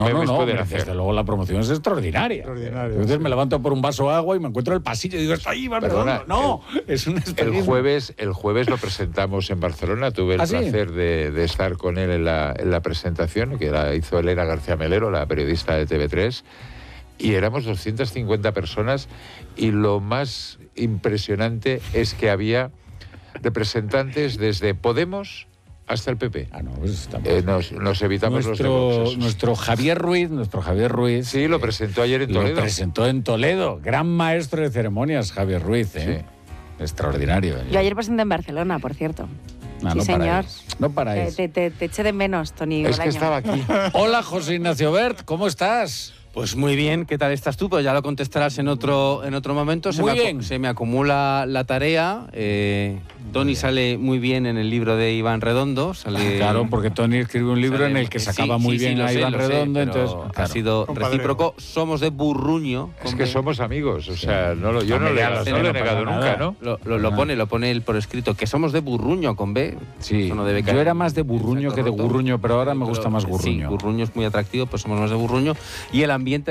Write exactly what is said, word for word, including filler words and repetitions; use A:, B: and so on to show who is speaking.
A: No, no, no,
B: pueden
A: desde
B: hacer.
A: luego la promoción es extraordinaria.
C: Extraordinaria,
A: Entonces
C: sí.
A: me levanto por un vaso de agua y me encuentro el pasillo y digo, está ahí, Iván
B: Perdona,
A: Redondo. No, es una
B: El
A: experiencia.
B: jueves, el jueves lo presentamos en Barcelona. Tuve el
A: ¿Ah, sí?
B: placer de, de estar con él en la, en la presentación, que la hizo Elena García Melero, la periodista de T V tres, y éramos doscientas cincuenta personas, y lo más impresionante es que había representantes desde Podemos hasta el P P.
A: Ah, no, pues estamos...
B: Eh, nos, nos evitamos
A: nuestro,
B: los de Vox.
A: nuestro Javier Ruiz, nuestro Javier Ruiz...
B: Sí, lo
A: eh,
B: presentó ayer en
A: Lo
B: Toledo.
A: presentó en Toledo. Gran maestro de ceremonias, Javier Ruiz, ¿eh?
B: Sí.
A: Extraordinario.
D: Yo ayer presenté en Barcelona, por cierto.
A: Ah,
D: sí,
A: no
D: señor.
A: paráis. No
D: Te,
A: paráis.
D: te, te, te eché de menos, Tony.
B: Es que
D: Bolaño.
B: estaba aquí.
A: Hola, José Ignacio Bert, ¿cómo estás?
E: Pues muy bien, ¿qué tal estás tú? Pues ya lo contestarás en otro, en otro momento. Se
A: Muy
E: me, acu-
A: bien.
E: se me acumula la tarea. Eh, Tony sale muy bien en el libro de Iván Redondo. Sale,
A: Claro, porque Tony escribe un libro
E: sale-
A: en el que
E: sí,
A: sacaba
E: sí,
A: muy
E: sí,
A: bien
E: lo
A: a
E: sé,
A: Iván
E: lo sé,
A: Redondo,
E: pero
A: entonces...
E: ha
A: claro.
E: sido
C: Compadreo.
E: recíproco. Somos de Burruño.
B: Es
E: con
B: que
E: B.
B: somos amigos, o sea, no lo, yo no,
A: Hombre,
B: le,
A: ya lo
B: no
A: sé,
B: lo he
A: no
B: negado
A: pasa
B: nunca,
A: nada.
B: ¿no?
E: Lo, lo- lo
A: Ah.
E: pone, lo pone él por escrito, que somos de Burruño con B.
A: Sí,
E: Eso no debe
A: yo
E: caer.
A: era más de Burruño que de
E: Roto.
A: Gurruño, pero ahora me
E: Pero
A: gusta más
E: Sí,
A: Gurruño.
E: Burruño es muy atractivo, pues somos más de Burruño. Y el ambiente